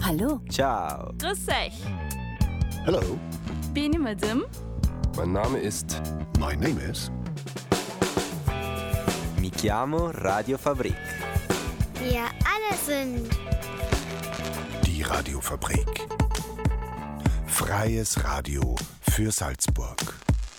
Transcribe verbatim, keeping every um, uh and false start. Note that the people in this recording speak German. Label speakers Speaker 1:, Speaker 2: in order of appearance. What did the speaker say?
Speaker 1: Hallo.
Speaker 2: Ciao.
Speaker 3: Grüß euch.
Speaker 4: Hello.
Speaker 3: Bin ich Madame?
Speaker 5: Mein Name ist...
Speaker 4: My name is...
Speaker 2: Mi chiamo Radio Fabrik.
Speaker 6: Wir alle sind...
Speaker 4: Die Radiofabrik. Freies Radio für Salzburg.